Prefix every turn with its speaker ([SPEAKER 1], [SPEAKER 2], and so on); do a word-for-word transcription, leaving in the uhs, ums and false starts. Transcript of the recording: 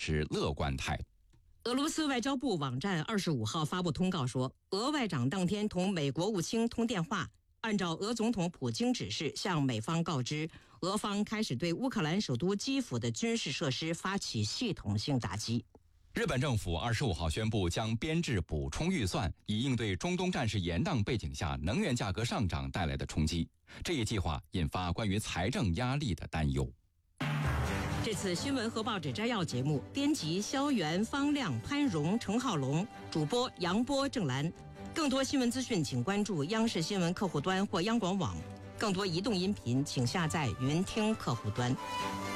[SPEAKER 1] 持乐观态度。
[SPEAKER 2] 俄罗斯外交部网站二十五号发布通告说，俄外长当天同美国务卿通电话，按照俄总统普京指示向美方告知，俄方开始对乌克兰首都基辅的军事设施发起系统性打击。
[SPEAKER 1] 日本政府二十五号宣布将编制补充预算，以应对中东战事延宕背景下能源价格上涨带来的冲击。这一计划引发关于财政压力的担忧。
[SPEAKER 2] 这次新闻和报纸摘要节目，编辑肖元、方亮、潘荣、程浩龙，主播杨波、郑兰。更多新闻资讯，请关注央视新闻客户端或央广网。更多移动音频，请下载云听客户端。